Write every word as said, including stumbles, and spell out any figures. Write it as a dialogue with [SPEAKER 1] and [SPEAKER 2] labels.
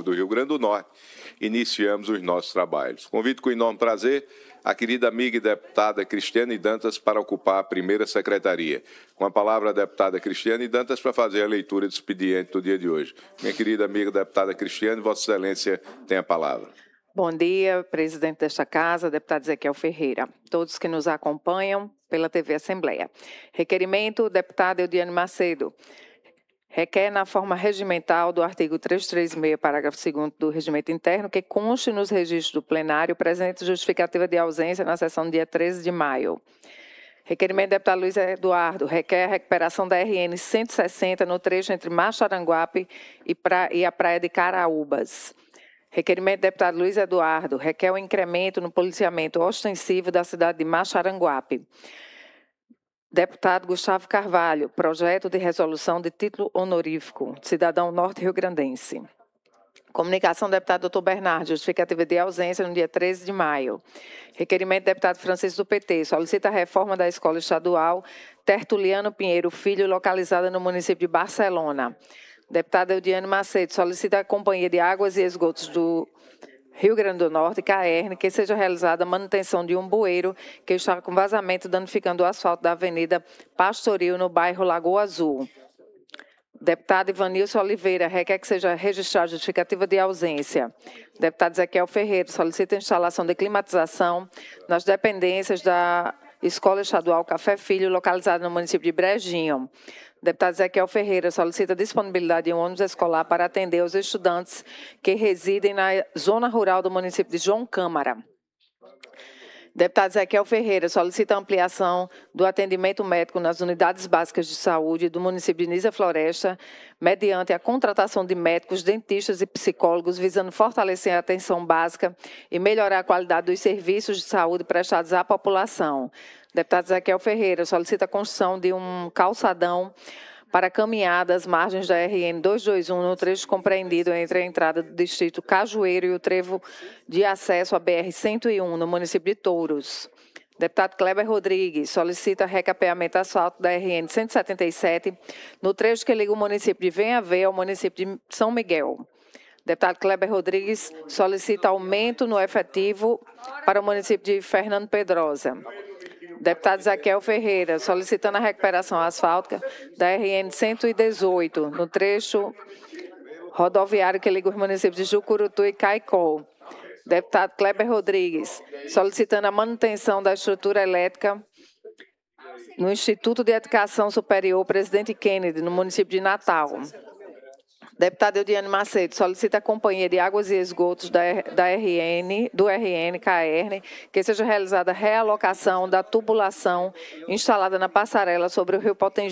[SPEAKER 1] do Rio Grande do Norte, iniciamos os nossos trabalhos. Convido com enorme prazer a querida amiga e deputada Cristiane Dantas para ocupar a primeira secretaria. Com a palavra a deputada Cristiane Dantas para fazer a leitura do expediente do dia de hoje. Minha querida amiga deputada Cristiane, Vossa Excelência tem a palavra.
[SPEAKER 2] Bom dia, presidente desta casa, deputado Ezequiel Ferreira, todos que nos acompanham pela T V Assembleia. Requerimento, deputada Eudiane Macedo. Requer na forma regimental do artigo trezentos e trinta e seis, parágrafo segundo do Regimento Interno, que conste nos registros do plenário presente justificativa de ausência na sessão do dia treze de maio. Requerimento do deputado Luiz Eduardo. Requer a recuperação da R N cento e sessenta no trecho entre Maxaranguape e, pra, e a praia de Caraúbas. Requerimento do deputado Luiz Eduardo. Requer o incremento no policiamento ostensivo da cidade de Maxaranguape. Deputado Gustavo Carvalho, projeto de resolução de título honorífico, cidadão norte-riograndense. Comunicação do deputado doutor Bernardo, justificativa de ausência no dia treze de maio. Requerimento do deputado Francisco do P T, solicita a reforma da Escola Estadual Tertuliano Pinheiro Filho, localizada no município de Barcelona. Deputada Eudiane Macedo, solicita a Companhia de Águas e Esgotos do Rio Grande do Norte, CAERN, que seja realizada a manutenção de um bueiro que está com vazamento danificando o asfalto da Avenida Pastoril, no bairro Lagoa Azul. Deputado Ivanilson Oliveira, requer que seja registrada justificativa de ausência. Deputado Ezequiel Ferreira, solicita a instalação de climatização nas dependências da Escola Estadual Café Filho, localizada no município de Brejinho. Deputado Ezequiel Ferreira solicita a disponibilidade de um ônibus escolar para atender os estudantes que residem na zona rural do município de João Câmara. Deputado Ezequiel Ferreira solicita a ampliação do atendimento médico nas unidades básicas de saúde do município de Nísia Floresta, mediante a contratação de médicos, dentistas e psicólogos, visando fortalecer a atenção básica e melhorar a qualidade dos serviços de saúde prestados à população. Deputado Ezequiel Ferreira solicita a construção de um calçadão para caminhada às margens da R N duzentos e vinte e um, no trecho compreendido entre a entrada do distrito Cajueiro e o trevo de acesso à B R cento e um, no município de Touros. Deputado Kleber Rodrigues solicita recapeamento asfalto da R N cento e setenta e sete, no trecho que liga o município de Venhavé ao município de São Miguel. Deputado Kleber Rodrigues solicita aumento no efetivo para o município de Fernando Pedrosa. Deputado Ezequiel Ferreira, solicitando a recuperação asfáltica da R N cento e dezoito, no trecho rodoviário que liga os municípios de Jucurutu e Caicó. Deputado Kleber Rodrigues, solicitando a manutenção da estrutura elétrica no Instituto de Educação Superior Presidente Kennedy, no município de Natal. Deputada Eudiane Macedo solicita a Companhia de Águas e Esgotos da, da R N, do R N, CAERN, que seja realizada a realocação da tubulação instalada na passarela sobre o rio Potengi.